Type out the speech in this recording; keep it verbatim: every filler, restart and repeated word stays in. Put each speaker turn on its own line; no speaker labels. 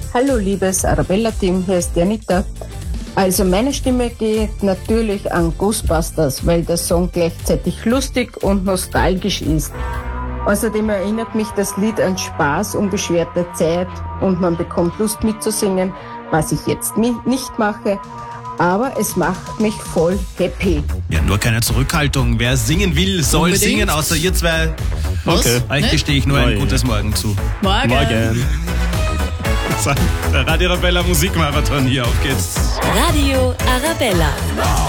Hallo liebes Arabella-Team, hier ist die Anita. Also meine Stimme geht natürlich an Ghostbusters, weil der Song gleichzeitig lustig und nostalgisch ist. Außerdem erinnert mich das Lied an Spaß, unbeschwerte Zeit und man bekommt Lust mitzusingen, was ich jetzt nicht mache, aber es macht mich voll happy.
Ja, nur keine Zurückhaltung. Wer singen will, soll
Unbedingt.
singen, außer ihr zwei.
Okay.
Euch
Ne?
gestehe ich nur ein gutes Morgen zu.
Morgen.
Morgen.
So, der Radio Arabella Musikmarathon, hier auf geht's.
Radio Arabella.